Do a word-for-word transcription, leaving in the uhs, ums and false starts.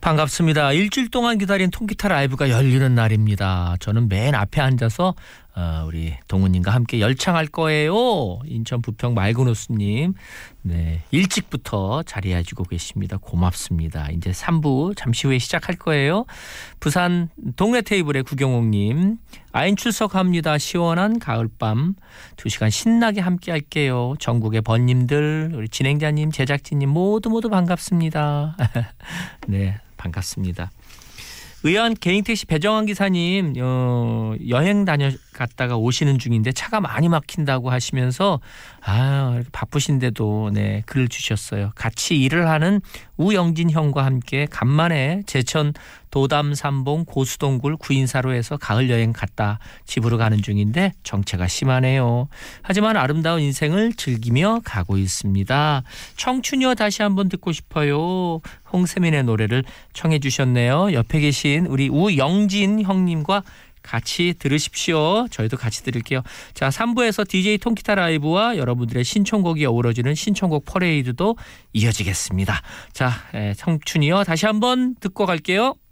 반갑습니다. 일주일 동안 기다린 통기타 라이브가 열리는 날입니다. 저는 맨 앞에 앉아서 어, 우리 동우님과 함께 열창할 거예요. 인천 부평 맑은호수님, 네, 일찍부터 자리해주고 계십니다. 고맙습니다. 이제 삼 부 잠시 후에 시작할 거예요. 부산 동네 테이블의 구경옥님, 아인 출석합니다. 시원한 가을밤 두 시간 신나게 함께 할게요. 전국의 번님들, 우리 진행자님, 제작진님 모두 모두 반갑습니다. 네, 반갑습니다. 의원 개인택시 배정환 기사님, 어, 여행 다녀갔다가 오시는 중인데 차가 많이 막힌다고 하시면서 아, 바쁘신데도 네, 글을 주셨어요. 같이 일을 하는 우영진 형과 함께 간만에 제천 도담 삼봉 고수동굴 구인사로 해서 가을 여행 갔다 집으로 가는 중인데 정체가 심하네요. 하지만 아름다운 인생을 즐기며 가고 있습니다. 청춘이여 다시 한번 듣고 싶어요. 홍세민의 노래를 청해 주셨네요. 옆에 계신 우리 우영진 형님과 같이 들으십시오. 저희도 같이 들을게요. 자, 삼 부에서 디제이 통기타 라이브와 여러분들의 신청곡이 어우러지는 신청곡 퍼레이드도 이어지겠습니다. 자, 청춘이여 다시 한번 듣고 갈게요.